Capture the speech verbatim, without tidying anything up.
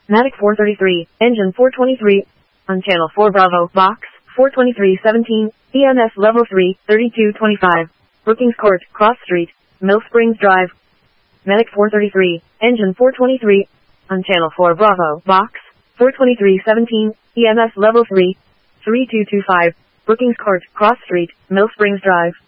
Matic four thirty-three, engine four twenty-three, on channel four Bravo, box, four twenty-three seventeen, E M S level three, thirty-two twenty-five, Brookings Court, Cross Street, Mill Springs Drive. Matic four thirty-three, engine four twenty-three, on channel four Bravo, box, four twenty-three seventeen, E M S level three, three two two five, Brookings Court, Cross Street, Mill Springs Drive.